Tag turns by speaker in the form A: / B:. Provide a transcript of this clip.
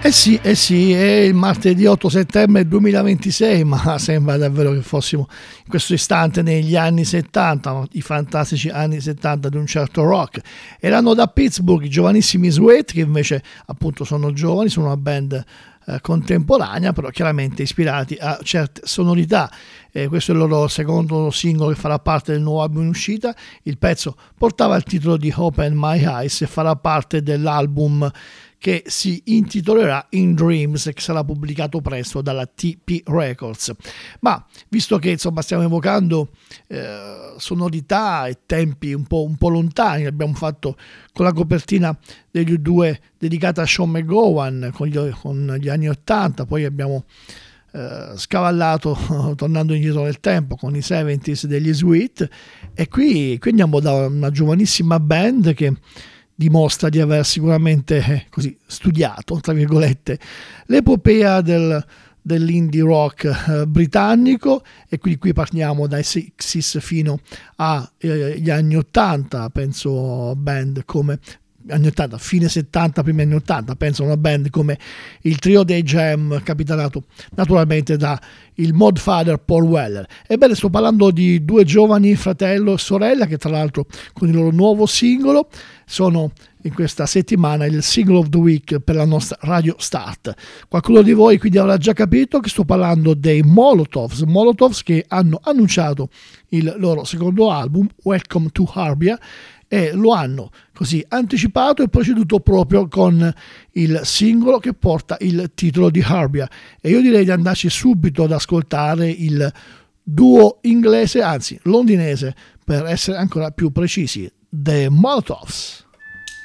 A: Eh sì, è il martedì 8 settembre 2026, ma sembra davvero che fossimo in questo istante negli anni 70, no? I fantastici anni 70 di un certo rock. Erano da Pittsburgh i giovanissimi Sweat, che invece appunto sono giovani, sono una band contemporanea, però chiaramente ispirati a certe sonorità. Questo è il loro secondo singolo che farà parte del nuovo album in uscita. Il pezzo portava il titolo di Open My Eyes e farà parte dell'album che si intitolerà In Dreams, che sarà pubblicato presto dalla TP Records. Ma visto che insomma stiamo evocando sonorità e tempi un po' lontani, l'abbiamo fatto con la copertina degli U2 dedicata a Sean McGowan con gli anni 80, poi abbiamo scavallato tornando indietro nel tempo con i 70s degli Sweet, e qui andiamo da una giovanissima band che dimostra di aver sicuramente così studiato, tra virgolette, l'epopea dell'indie rock britannico, e quindi qui partiamo dai 60s fino agli anni 80, penso a band come anni 80, fine 70, primi anni 80, penso a una band come il trio dei Jam, capitanato naturalmente da il Modfather Paul Weller. Ebbene, sto parlando di due giovani fratello e sorella che tra l'altro con il loro nuovo singolo sono in questa settimana il single of the week per la nostra Radio Start. Qualcuno di voi quindi avrà già capito che sto parlando dei Molotovs che hanno annunciato il loro secondo album Welcome to Harbia, e lo hanno così anticipato e proceduto proprio con il singolo che porta il titolo di Harbia, e io direi di andarci subito ad ascoltare il duo inglese, anzi londinese per essere ancora più precisi, The Molotovs.